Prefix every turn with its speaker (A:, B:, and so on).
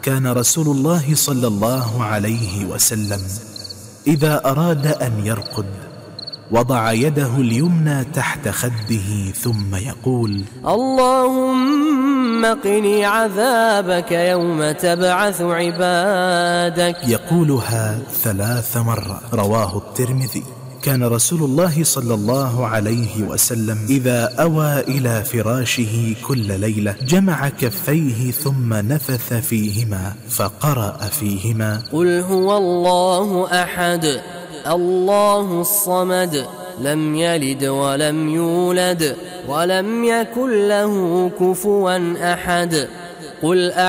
A: كان رسول الله صلى الله عليه وسلم إذا أراد أن يرقد وضع يده اليمنى تحت خده ثم يقول:
B: اللهم قني عذابك يوم تبعث عبادك.
A: يقولها 3 مرات. رواه الترمذي. كان رسول الله صلى الله عليه وسلم إذا أوى إلى فراشه كل ليلة جمع كفيه ثم نفث فيهما فقرأ فيهما:
B: قل هو الله أحد الله الصمد لم يلد ولم يولد ولم يكن له كفوا أحد. قل